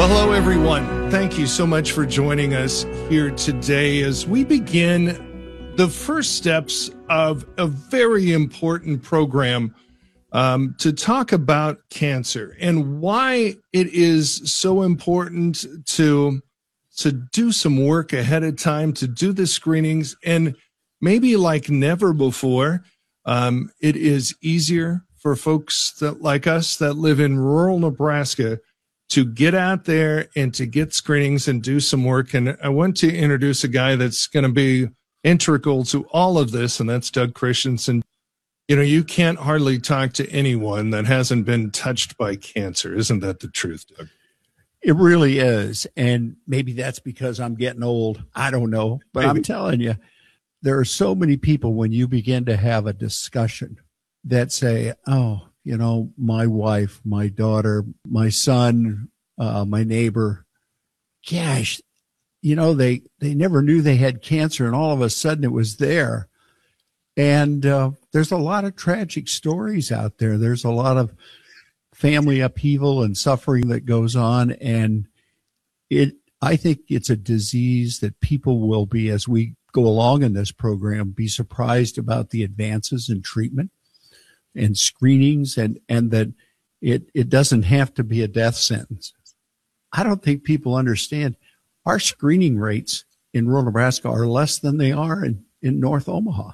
Well, hello, everyone. Thank you so much for joining us here today as we begin the first steps of a very important program to talk about cancer and why it is so important to do some work ahead of time, to do the screenings, and maybe like never before, it is easier for folks that like us that live in rural Nebraska to get out there and to get screenings and do some work. And I want to introduce a guy that's going to be integral to all of this, and that's Doug Christensen. You know, you can't hardly talk to anyone that hasn't been touched by cancer. Isn't that the truth, Doug? It really is. And maybe that's because I'm getting old. I don't know. But maybe. I'm telling you, there are so many people when you begin to have a discussion that say, oh, you know, my wife, my daughter, my son, my neighbor, gosh, you know, they never knew they had cancer, and all of a sudden it was there. And there's a lot of tragic stories out there. There's a lot of family upheaval and suffering that goes on. And I think it's a disease that people will be, as we go along in this program, be surprised about the advances in treatment and screenings, and that it doesn't have to be a death sentence. I don't think people understand our screening rates in rural Nebraska are less than they are in North Omaha.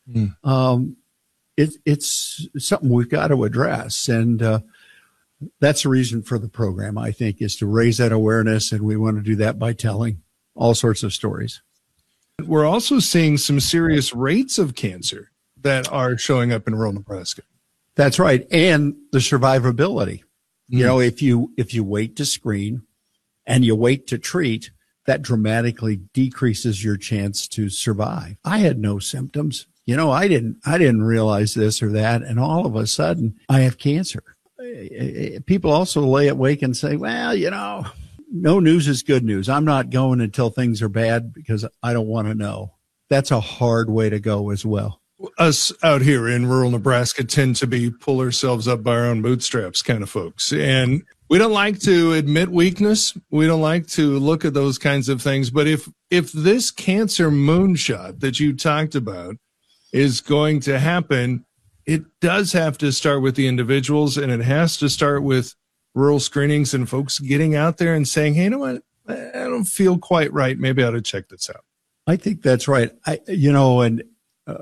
It's something we've got to address. And that's the reason for the program, I think, is to raise that awareness. And we want to do that by telling all sorts of stories. We're also seeing some serious rates of cancer that are showing up in rural Nebraska. That's right. And the survivability. You know, if you wait to screen and you wait to treat, that dramatically decreases your chance to survive. I had no symptoms. You know, I didn't realize this or that. And all of a sudden I have cancer. People also lay awake and say, well, you know, no news is good news. I'm not going until things are bad because I don't want to know. That's a hard way to go as well. Us out here in rural Nebraska tend to be pull ourselves up by our own bootstraps kind of folks. And we don't like to admit weakness. We don't like to look at those kinds of things. But if this cancer moonshot that you talked about is going to happen, it does have to start with the individuals, and it has to start with rural screenings and folks getting out there and saying, hey, you know what? I don't feel quite right. Maybe I ought to check this out. I think that's right. And